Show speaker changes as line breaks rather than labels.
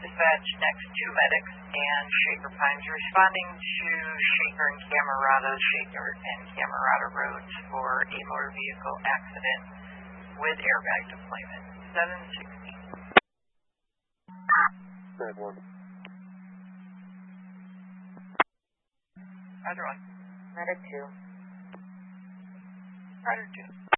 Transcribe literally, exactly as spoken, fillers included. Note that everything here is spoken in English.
dispatch next two medics and Shaker Pines responding to Shaker and Camerata, Shaker and Camerata roads for a motor vehicle accident with airbag deployment. seven sixteen.
Third one.
Roger one.
Medic two.
Roger two.